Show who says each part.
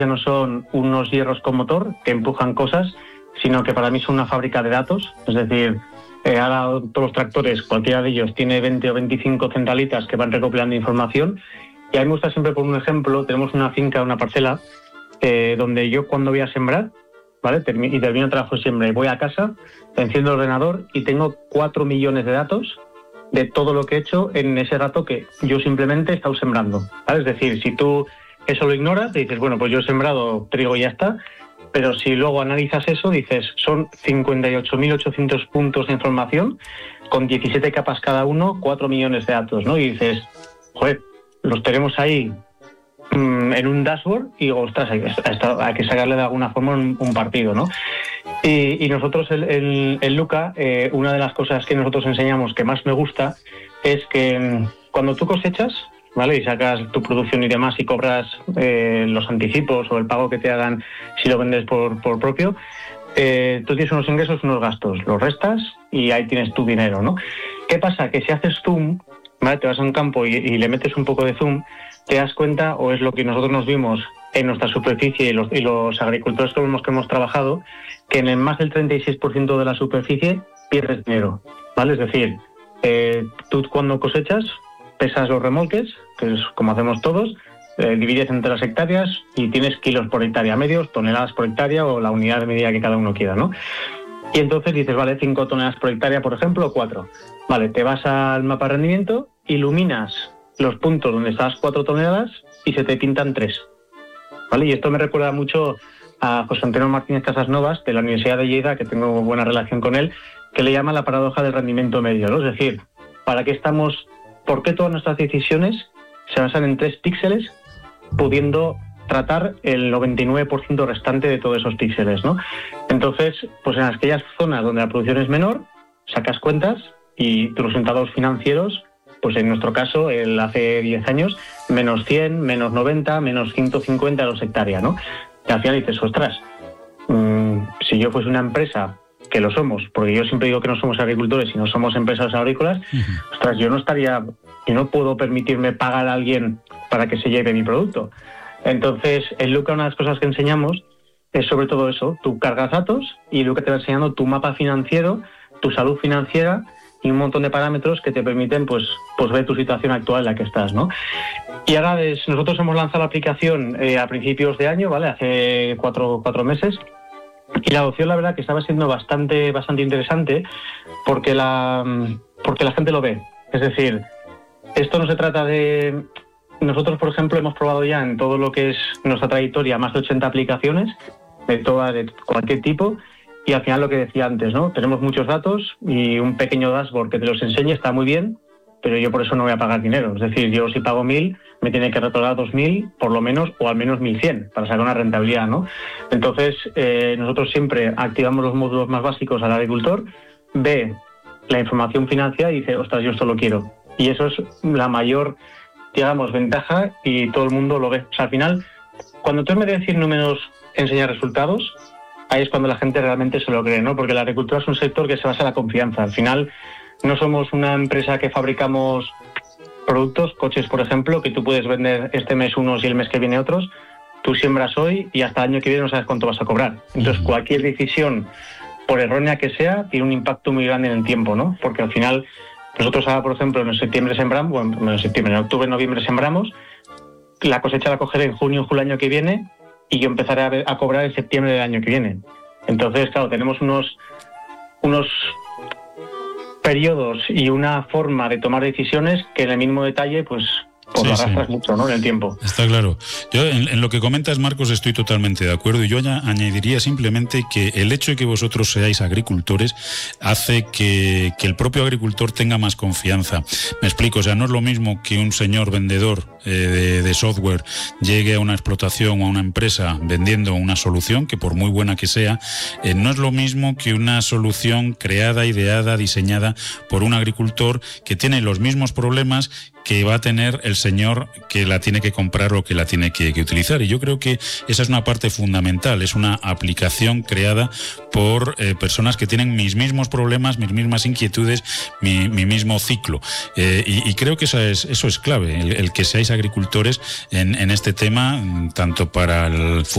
Speaker 1: ya no son unos hierros con motor que empujan cosas, sino que para mí son una fábrica de datos. Es decir, ahora todos los tractores, cualquiera de ellos, tiene 20 o 25 centralitas que van recopilando información. Y a mí me gusta siempre poner un ejemplo. Tenemos una finca, una parcela, donde yo cuando voy a sembrar, ¿vale? Y termino el trabajo de siembra y voy a casa, enciendo el ordenador y tengo 4 millones de datos de todo lo que he hecho en ese rato que yo simplemente he estado sembrando, ¿vale? Es decir, si tú eso lo ignoras, dices, bueno, pues yo he sembrado trigo y ya está, pero si luego analizas eso, dices, son 58.800 puntos de información con 17 capas cada uno, 4 millones de datos, ¿no? Y dices, joder, los tenemos ahí en un dashboard y digo, ostras, hay que sacarle de alguna forma un partido, ¿no? Y nosotros en Luca, una de las cosas que nosotros enseñamos que más me gusta es que cuando tú cosechas, ¿vale? Y sacas tu producción y demás y cobras los anticipos o el pago que te hagan si lo vendes por propio, tú tienes unos ingresos, unos gastos, los restas y ahí tienes tu dinero, ¿no? ¿Qué pasa? Que si haces zoom, ¿vale? Te vas a un campo y le metes un poco de zoom, te das cuenta, o es lo que nosotros nos vimos en nuestra superficie y los agricultores con los que hemos trabajado, que en más del 36% de la superficie pierdes dinero, ¿vale? Es decir, tú cuando cosechas pesas los remolques, que es como hacemos todos, divides entre las hectáreas y tienes kilos por hectárea medios, toneladas por hectárea o la unidad de medida que cada uno quiera, ¿no? Y entonces dices, vale, 5 toneladas por hectárea, por ejemplo, o 4. Vale, te vas al mapa de rendimiento, iluminas los puntos donde estás 4 toneladas y se te pintan 3. ¿Vale? Y esto me recuerda mucho a José Antonio Martínez Casasnovas, de la Universidad de Lleida, que tengo buena relación con él, que le llama la paradoja del rendimiento medio, ¿no? Es decir, ¿por qué todas nuestras decisiones se basan en 3 píxeles, pudiendo tratar el 99% restante de todos esos píxeles, ¿no? Entonces, pues en aquellas zonas donde la producción es menor, sacas cuentas y tus resultados financieros, pues en nuestro caso, hace 10 años, menos 100, menos 90, menos 150 los hectáreas, ¿no? Y al final dices, ostras, si yo fuese una empresa, que lo somos, porque yo siempre digo que no somos agricultores y no somos empresas agrícolas, ostras, yo no puedo permitirme pagar a alguien para que se lleve mi producto. Entonces, en Luca una de las cosas que enseñamos es sobre todo eso. Tú cargas datos y Luca te va enseñando tu mapa financiero, tu salud financiera y un montón de parámetros que te permiten pues ver tu situación actual en la que estás, ¿no? Y ahora nosotros hemos lanzado la aplicación a principios de año, ¿vale? Hace cuatro meses. Y la adopción, la verdad, que estaba siendo bastante interesante porque la gente lo ve. Es decir, esto no se trata de... Nosotros, por ejemplo, hemos probado ya en todo lo que es nuestra trayectoria más de 80 aplicaciones de cualquier tipo, y al final lo que decía antes, ¿no? Tenemos muchos datos y un pequeño dashboard que te los enseñe está muy bien, pero yo por eso no voy a pagar dinero. Es decir, yo si pago 1.000, me tiene que retornar 2.000 por lo menos, o al menos 1.100 para sacar una rentabilidad, ¿no? Entonces, nosotros siempre activamos los módulos más básicos al agricultor, ve la información financiera y dice, ostras, yo esto lo quiero. Y eso es la mayor, digamos, ventaja, y todo el mundo lo ve. O sea, al final, cuando tú en vez de decir números enseñas resultados, ahí es cuando la gente realmente se lo cree, ¿no? Porque la agricultura es un sector que se basa en la confianza. Al final, no somos una empresa que fabricamos productos, coches, por ejemplo, que tú puedes vender este mes unos y el mes que viene otros. Tú siembras hoy y hasta el año que viene no sabes cuánto vas a cobrar. Entonces, cualquier decisión, por errónea que sea, tiene un impacto muy grande en el tiempo, ¿no? Porque al final, nosotros ahora, por ejemplo, en octubre, noviembre sembramos, la cosecha la cogeré en junio, julio del año que viene, y yo empezaré a cobrar en septiembre del año que viene. Entonces, claro, tenemos unos periodos y una forma de tomar decisiones que en el mismo detalle, pues lo arrastras mucho, ¿no? En el tiempo.
Speaker 2: Está claro. Yo en lo que comentas, Marcos, estoy totalmente de acuerdo, y yo añadiría simplemente que el hecho de que vosotros seáis agricultores hace que el propio agricultor tenga más confianza. Me explico, o sea, no es lo mismo que un señor vendedor de software llegue a una explotación o a una empresa vendiendo una solución, que por muy buena que sea, no es lo mismo que una solución creada, ideada, diseñada por un agricultor que tiene los mismos problemas que va a tener el señor que la tiene que comprar o que la tiene que utilizar. Y yo creo que esa es una parte fundamental, es una aplicación creada por personas que tienen mis mismos problemas, mis mismas inquietudes, mi mismo ciclo. Y creo que eso es clave, el que seáis agricultores en este tema, tanto para el